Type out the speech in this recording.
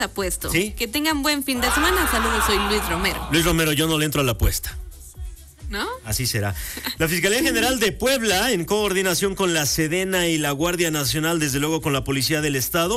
apuesto. ¿Sí? Que tengan buen fin de semana. Saludos, soy Luis Romero. Luis Romero, yo no le entro a la apuesta. ¿No? Así será. La Fiscalía General de Puebla, en coordinación con la Sedena y la Guardia Nacional, desde luego con la Policía del Estado,